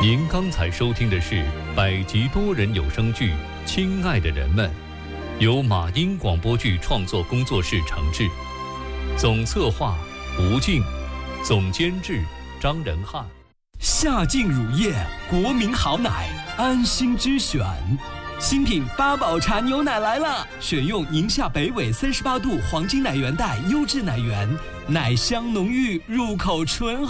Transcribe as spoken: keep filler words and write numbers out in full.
您刚才收听的是百集多人有声剧《亲爱的人们》，由马英广播剧创作工作室承制，总策划吴静，总监制张仁汉。 夏净乳业，国民好奶，安心之选。新品八宝茶牛奶来了，选用宁夏北纬三十八度黄金奶源带优质奶源，奶香浓郁，入口醇厚。